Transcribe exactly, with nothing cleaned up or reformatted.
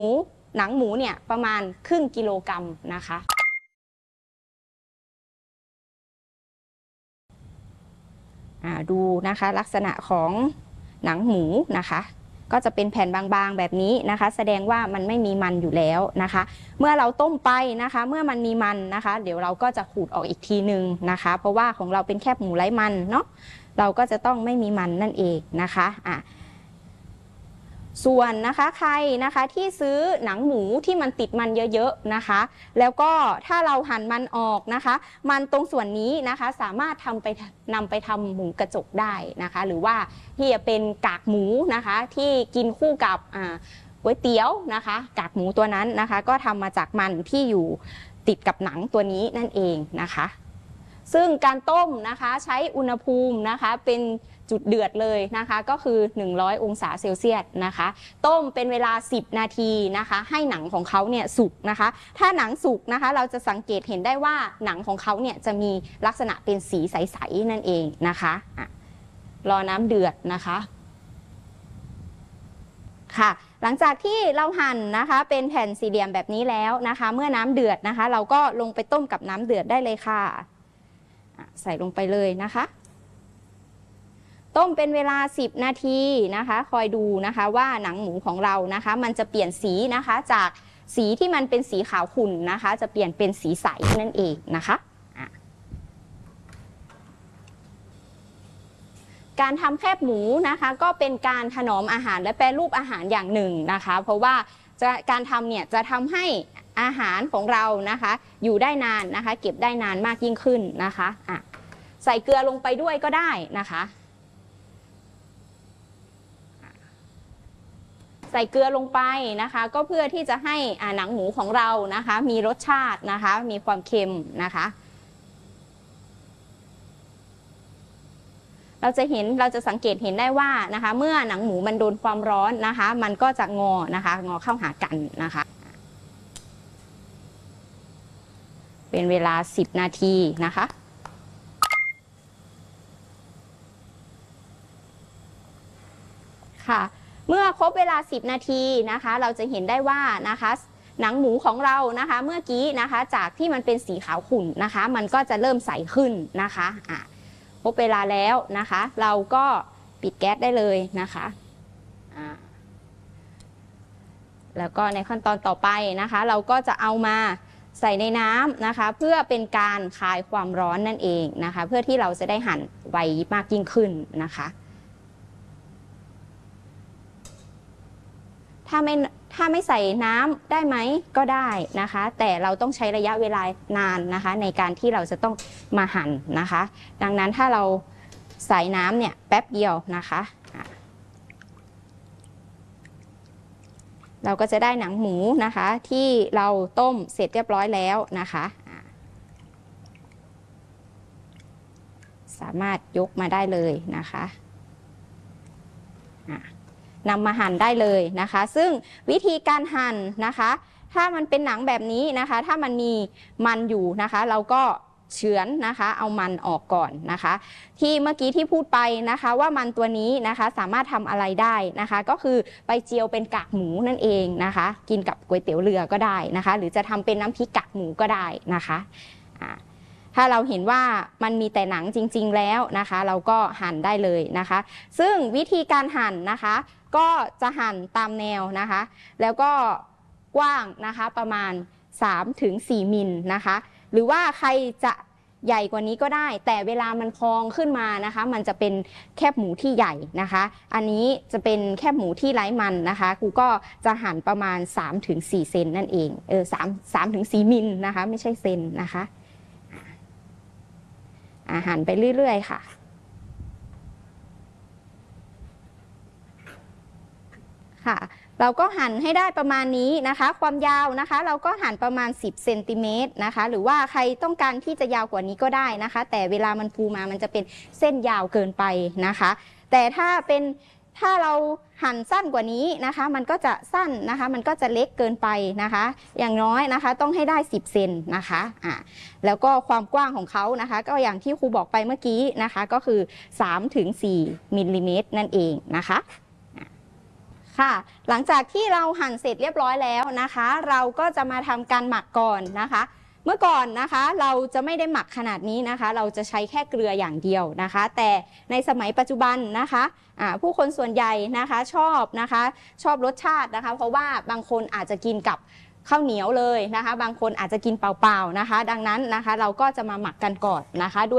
หนังหมูเนี่ยประมาณครึ่งกิโลกรัมนะคะดูนะคะลักษณะของหนังหมูนะคะก็จะเป็นแผ่นบางๆแบบนี้นะคะแสดงว่ามันไม่มีมันอยู่แล้วนะคะเมื่อเราต้มไปนะคะเมื่อมันมีมันนะคะเดี๋ยวเราก็จะขูดออกอีกทีนึงนะคะเพราะว่าของเราเป็นแคบหมูไร้มันเนาะเราก็จะต้องไม่มีมันนั่นเองนะคะอ่ะส่วนนะคะใครนะคะที่ซื้อหนังหมูที่มันติดมันเยอะๆนะคะแล้วก็ถ้าเราหั่นมันออกนะคะมันตรงส่วนนี้นะคะสามารถทำไปนำไปทำหมูกระจกได้นะคะหรือว่าที่จะเป็นกากหมูนะคะที่กินคู่กับก๋วยเตี๋ยวนะคะกากหมูตัวนั้นนะคะก็ทำมาจากมันที่อยู่ติดกับหนังตัวนี้นั่นเองนะคะซึ่งการต้มนะคะใช้อุณหภูมินะคะเป็นจุดเดือดเลยนะคะก็คือหนึ่งร้อยองศาเซลเซียสนะคะต้มเป็นเวลาสิบนาทีนะคะให้หนังของเขาเนี่ยสุกนะคะถ้าหนังสุกนะคะเราจะสังเกตเห็นได้ว่าหนังของเขาเนี่ยจะมีลักษณะเป็นสีใสๆนั่นเองนะคะอะรอน้ำเดือดนะคะค่ะหลังจากที่เราหั่นนะคะเป็นแผ่นสี่เหลี่ยมแบบนี้แล้วนะคะเมื่อน้ำเดือดนะคะเราก็ลงไปต้มกับน้ำเดือดได้เลยค่ะใส่ลงไปเลยนะคะต้มเป็นเวลาสิบนาทีนะคะคอยดูนะคะว่าหนังหมูของเรานะคะมันจะเปลี่ยนสีนะคะจากสีที่มันเป็นสีขาวขุ่นนะคะจะเปลี่ยนเป็นสีใสนั่นเองนะคะการทำแคบหมูนะคะก็เป็นการถนอมอาหารและแปรรูปอาหารอย่างหนึ่งนะคะเพราะว่าจะการทำเนี่ยจะทำให้อาหารของเรานะคะอยู่ได้นานนะคะเก็บได้นานมากยิ่งขึ้นนะคะอ่ะใส่เกลือลงไปด้วยก็ได้นะคะใส่เกลือลงไปนะคะก็เพื่อที่จะให้หนังหมูของเรานะคะมีรสชาตินะคะมีความเค็มนะคะเราจะเห็นเราจะสังเกตเห็นได้ว่านะคะเมื่อหนังหมูมันโดนความร้อนนะคะมันก็จะงอนะคะงอเข้าหากันนะคะเป็นเวลาสิบนาทีนะคะค่ะเมื่อครบเวลาสิบนาทีนะคะเราจะเห็นได้ว่านะคะหนังหมูของเรานะคะเมื่อกี้นะคะจากที่มันเป็นสีขาวขุ่นนะคะมันก็จะเริ่มใสขึ้นนะคะอ่ะครบเวลาแล้วนะคะเราก็ปิดแก๊สได้เลยนะคะอ่าแล้วก็ในขั้นตอนต่อไปนะคะเราก็จะเอามาใส่ในน้ำนะคะเพื่อเป็นการคลายความร้อนนั่นเองนะคะเพื่อที่เราจะได้หั่นไวมากยิ่งขึ้นนะคะถ้าไม่ถ้าไม่ใส่น้ำได้ไหมก็ได้นะคะแต่เราต้องใช้ระยะเวลานานนะคะในการที่เราจะต้องมาหั่นนะคะดังนั้นถ้าเราใส่น้ำเนี่ยแป๊บเดียวนะคะเราก็จะได้หนังหมูนะคะที่เราต้มเสร็จเรียบร้อยแล้วนะคะสามารถยกมาได้เลยนะคะนำมาหั่นได้เลยนะคะซึ่งวิธีการหั่นนะคะถ้ามันเป็นหนังแบบนี้นะคะถ้ามันมีมันอยู่นะคะเราก็เฉือนนะคะเอามันออกก่อนนะคะที่เมื่อกี้ที่พูดไปนะคะว่ามันตัวนี้นะคะสามารถทำอะไรได้นะคะก็คือไปเจียวเป็นกากหมูนั่นเองนะคะกินกับก๋วยเตี๋ยวเรือก็ได้นะคะหรือจะทำเป็นน้ำพริกกากหมูก็ได้นะคะถ้าเราเห็นว่ามันมีแต่หนังจริงๆแล้วนะคะเราก็หั่นได้เลยนะคะซึ่งวิธีการหั่นนะคะก็จะหั่นตามแนวนะคะแล้วก็กว้างนะคะประมาณ สามถึงสี่ มิลนะคะหรือว่าใครจะใหญ่กว่านี้ก็ได้แต่เวลามันพองขึ้นมานะคะมันจะเป็นแคบหมูที่ใหญ่นะคะอันนี้จะเป็นแคบหมูที่ไร้มันนะคะครูก็จะหั่นประมาณ สามถึงสี่ เซนนั่นเองเออสามถึงสี่ มิลนะคะไม่ใช่เซนนะคะหั่นไปเรื่อยๆค่ะค่ะเราก็หั่นให้ได้ประมาณนี้นะคะความยาวนะคะเราก็หั่นประมาณสิบเซนติเมตรนะคะหรือว่าใครต้องการที่จะยาวกว่านี้ก็ได้นะคะแต่เวลามันฟูมามันจะเป็นเส้นยาวเกินไปนะคะแต่ถ้าเป็นถ้าเราหั่นสั้นกว่านี้นะคะมันก็จะสั้นนะคะมันก็จะเล็กเกินไปนะคะอย่างน้อยนะคะต้องให้ได้สิบเซนนะคะอ่ะแล้วก็ความกว้างของเขานะคะก็อย่างที่ครูบอกไปเมื่อกี้นะคะก็คือ สามถึงสี่ มิลลิเมตรนั่นเองนะคะค่ะ หลังจากที่เราหั่นเสร็จเรียบร้อยแล้วนะคะ เราก็จะมาทำการหมักก่อนนะคะ เมื่อก่อนนะคะเราจะไม่ได้หมักขนาดนี้นะคะ เราจะใช้แค่เกลืออย่างเดียวนะคะ แต่ในสมัยปัจจุบันนะคะผู้คนส่วนใหญ่นะคะชอบนะคะชอบรสชาตินะคะ เพราะว่าบางคนอาจจะกินกับข้าวเหนียวเลยนะคะ บางคนอาจจะกินเปล่าๆนะคะ ดังนั้นนะคะเราก็จะมาหมักกันก่อนนะคะด้วย